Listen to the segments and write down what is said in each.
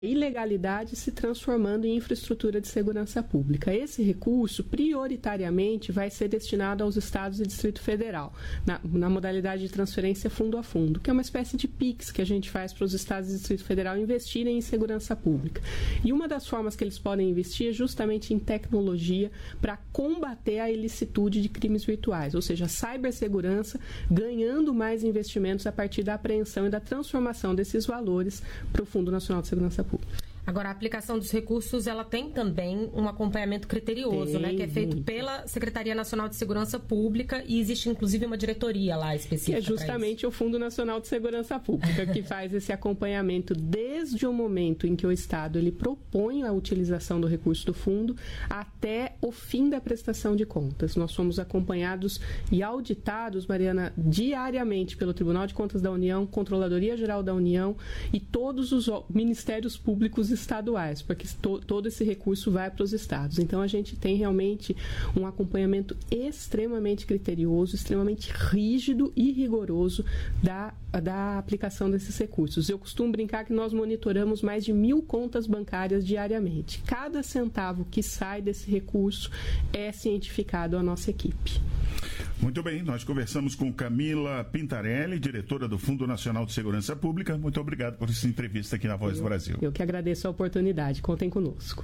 ilegalidade se transformando em infraestrutura de segurança pública. Esse recurso, prioritariamente, vai ser destinado aos estados e Distrito Federal, na modalidade de transferência fundo a fundo, que é uma espécie de PIX que a gente faz para os estados e Distrito Federal investirem em segurança pública. E uma das formas que eles podem investir é justamente em tecnologia para combater a ilicitude de crimes virtuais, ou seja, a cibersegurança ganhando mais investimentos a partir da apreensão e da transformação desses valores para o Fundo Nacional de Segurança Pública. Agora, a aplicação dos recursos, ela tem também um acompanhamento criterioso, né, que é feito pela Secretaria Nacional de Segurança Pública e existe, inclusive, uma diretoria lá específica. Que é justamente o Fundo Nacional de Segurança Pública, que faz esse acompanhamento desde o momento em que o Estado ele propõe a utilização do recurso do fundo até o fim da prestação de contas. Nós somos acompanhados e auditados, Mariana, diariamente pelo Tribunal de Contas da União, Controladoria Geral da União e todos os ministérios públicos estaduais, porque todo esse recurso vai para os estados. Então, a gente tem realmente um acompanhamento extremamente criterioso, extremamente rígido e rigoroso da aplicação desses recursos. Eu costumo brincar que nós monitoramos mais de 1.000 contas bancárias diariamente. Cada centavo que sai desse recurso é cientificado à nossa equipe. Muito bem, nós conversamos com Camila Pintarelli, diretora do Fundo Nacional de Segurança Pública. Muito obrigado por essa entrevista aqui na Voz do Brasil. Eu que agradeço a oportunidade. Contem conosco.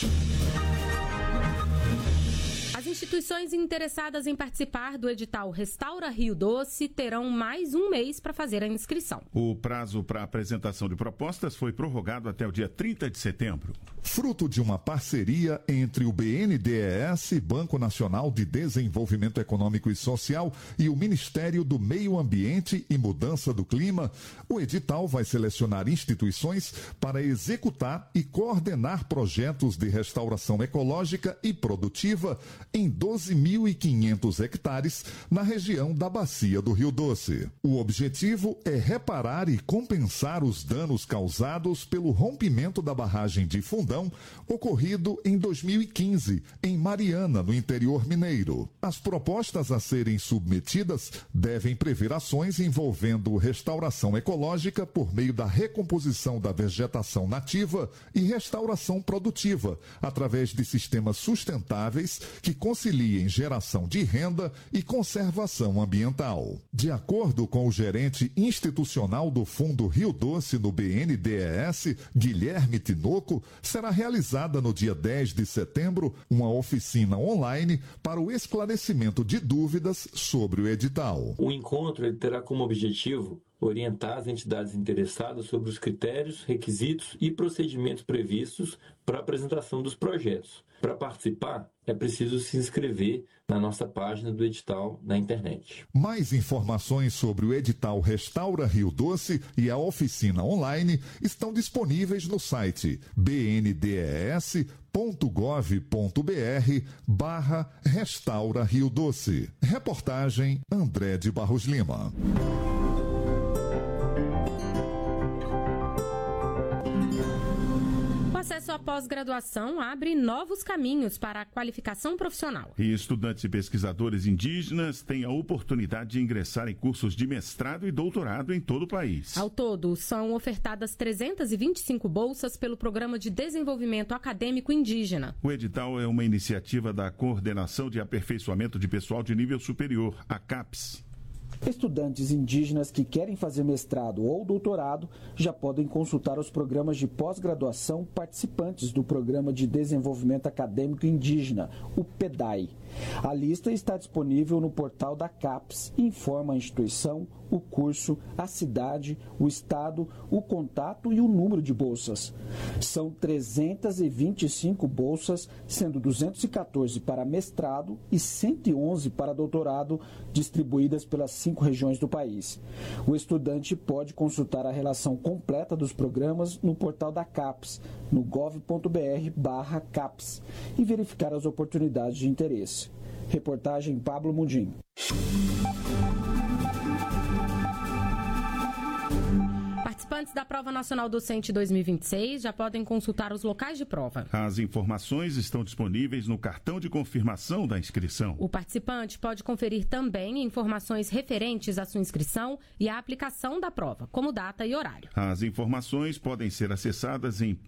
As instituições interessadas em participar do edital Restaura Rio Doce terão mais um mês para fazer a inscrição. O prazo para apresentação de propostas foi prorrogado até o dia 30 de setembro. Fruto de uma parceria entre o BNDES, Banco Nacional de Desenvolvimento Econômico e Social, e o Ministério do Meio Ambiente e Mudança do Clima, o edital vai selecionar instituições para executar e coordenar projetos de restauração ecológica e produtiva em 12.500 hectares na região da Bacia do Rio Doce. O objetivo é reparar e compensar os danos causados pelo rompimento da barragem de Fundão, ocorrido em 2015, em Mariana, no interior mineiro. As propostas a serem submetidas devem prever ações envolvendo restauração ecológica por meio da recomposição da vegetação nativa e restauração produtiva, através de sistemas sustentáveis que conciliem geração de renda e conservação ambiental. De acordo com o gerente institucional do Fundo Rio Doce no BNDES, Guilherme Tinoco, será realizada no dia 10 de setembro uma oficina online para o esclarecimento de dúvidas sobre o edital. O encontro ele terá como objetivo orientar as entidades interessadas sobre os critérios, requisitos e procedimentos previstos para a apresentação dos projetos. Para participar, é preciso se inscrever na nossa página do edital na internet. Mais informações sobre o edital Restaura Rio Doce e a oficina online estão disponíveis no site bndes.gov.br/Restaura Rio Doce. Reportagem André de Barros Lima. O acesso à pós-graduação abre novos caminhos para a qualificação profissional. E estudantes e pesquisadores indígenas têm a oportunidade de ingressar em cursos de mestrado e doutorado em todo o país. Ao todo, são ofertadas 325 bolsas pelo Programa de Desenvolvimento Acadêmico Indígena. O edital é uma iniciativa da Coordenação de Aperfeiçoamento de Pessoal de Nível Superior, a CAPES. Estudantes indígenas que querem fazer mestrado ou doutorado já podem consultar os programas de pós-graduação participantes do Programa de Desenvolvimento Acadêmico Indígena, o PEDAI. A lista está disponível no portal da CAPES e informa a instituição, o curso, a cidade, o estado, o contato e o número de bolsas. São 325 bolsas, sendo 214 para mestrado e 111 para doutorado, distribuídas pelas 5 regiões do país. O estudante pode consultar a relação completa dos programas no portal da CAPES, no gov.br/CAPES, e verificar as oportunidades de interesse. Reportagem Pablo Mundim. participantes da Prova Nacional Docente 2026 já podem consultar os locais de prova. As informações estão disponíveis no cartão de confirmação da inscrição. O participante pode conferir também informações referentes à sua inscrição e à aplicação da prova, como data e horário. As informações podem ser acessadas em